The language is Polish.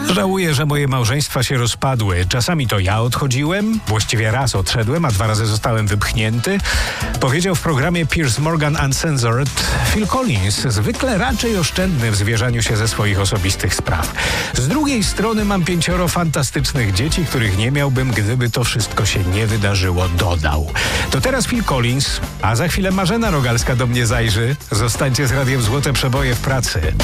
Żałuję, że moje małżeństwa się rozpadły. Czasami to ja odchodziłem, właściwie raz odszedłem, a 2 razy zostałem wypchnięty. Powiedział w programie Piers Morgan Uncensored Phil Collins, zwykle raczej oszczędny w zwierzaniu się ze swoich osobistych spraw. Z drugiej strony mam 5 fantastycznych dzieci, których nie miałbym, gdyby to wszystko się nie wydarzyło, dodał. To teraz Phil Collins, a za chwilę Marzena Rogalska do mnie zajrzy. Zostańcie z Radiem Złote Przeboje w pracy.